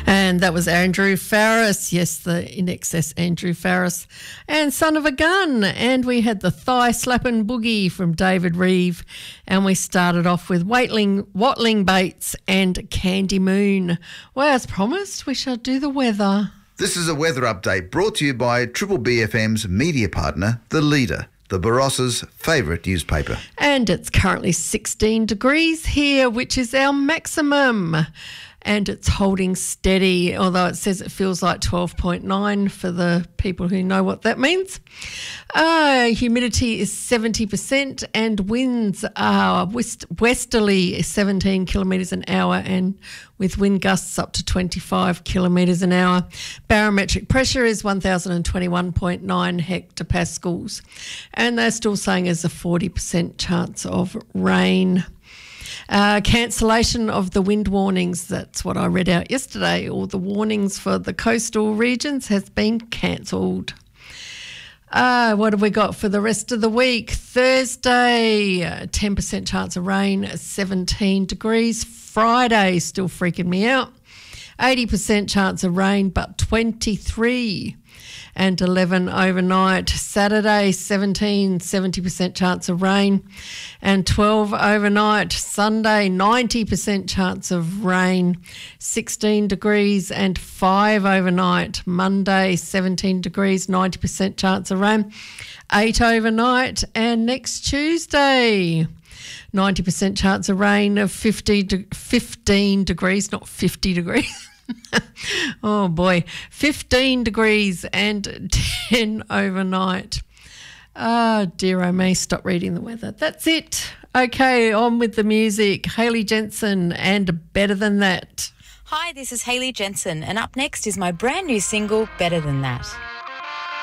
And that was Andrew Farriss, yes, the In Excess Andrew Farriss, and Son of a Gun. And we had the Thigh Slappin' Boogie from David Reeve. And we started off with Watling Bates and Candy Moon. Well, as promised, we shall do the weather. This is a weather update brought to you by Triple BFM's media partner, The Leader, the Barossa's favourite newspaper. And it's currently 16 degrees here, which is our maximum. And it's holding steady, although it says it feels like 12.9 for the people who know what that means. Humidity is 70% and winds are westerly 17 kilometres an hour and with wind gusts up to 25 kilometres an hour. Barometric pressure is 1,021.9 hectopascals. And they're still saying there's a 40% chance of rain. Cancellation of the wind warnings, that's what I read out yesterday. All the warnings for the coastal regions has been cancelled. What have we got for the rest of the week? Thursday, 10% chance of rain, 17 degrees. Friday, still freaking me out. 80% chance of rain, but 23 and 11 overnight. Saturday, 70% chance of rain and 12 overnight. Sunday, 90% chance of rain, 16 degrees and 5 overnight. Monday, 17 degrees, 90% chance of rain, 8 overnight. And next Tuesday, 90% chance of rain of 15 degrees, not 50 degrees. Oh boy, 15 degrees and 10 overnight. Oh dear, oh me, stop reading the weather. That's it. Okay, on with the music. Hayley Jensen and Better Than That. Hi, this is Hayley Jensen, and up next is my brand new single, Better Than That.